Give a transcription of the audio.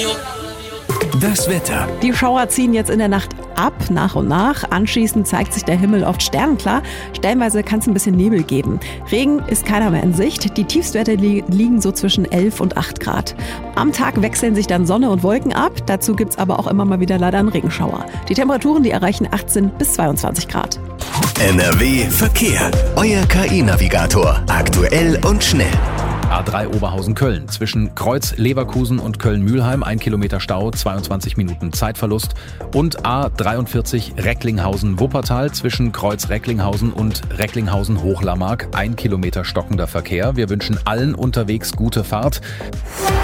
Das Wetter. Die Schauer ziehen jetzt in der Nacht ab, nach und nach. Anschließend zeigt sich der Himmel oft sternenklar. Stellenweise kann es ein bisschen Nebel geben. Regen ist keiner mehr in Sicht. Die Tiefstwerte liegen so zwischen 11 und 8 Grad. Am Tag wechseln sich dann Sonne und Wolken ab. Dazu gibt es aber auch immer mal wieder leider einen Regenschauer. Die Temperaturen, die erreichen 18 bis 22 Grad. NRW Verkehr. Euer KI-Navigator. Aktuell und schnell. A3 Oberhausen-Köln. Zwischen Kreuz Leverkusen und Köln-Mühlheim 1 Kilometer Stau, 22 Minuten Zeitverlust. Und A43 Recklinghausen-Wuppertal zwischen Kreuz Recklinghausen und Recklinghausen-Hochlammark 1 Kilometer stockender Verkehr. Wir wünschen allen unterwegs gute Fahrt.